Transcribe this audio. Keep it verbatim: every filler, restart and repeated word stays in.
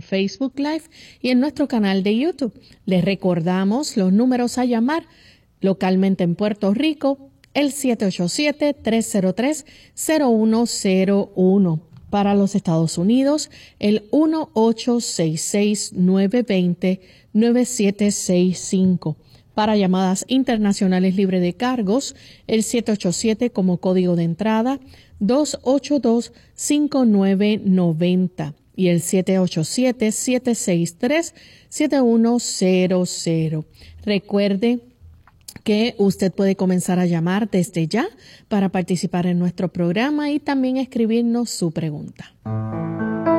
en Facebook Live y en nuestro canal de YouTube. Les recordamos los números a llamar localmente en Puerto Rico, el siete ocho siete, tres cero tres, cero uno cero uno. Para los Estados Unidos, el uno ocho seis seis, nueve dos cero, nueve siete seis cinco. Para llamadas internacionales libre de cargos, el siete ocho siete como código de entrada, dos ocho dos, cinco nueve nueve cero y el siete ocho siete, siete seis tres, siete uno cero cero. Recuerde que usted puede comenzar a llamar desde ya para participar en nuestro programa y también escribirnos su pregunta.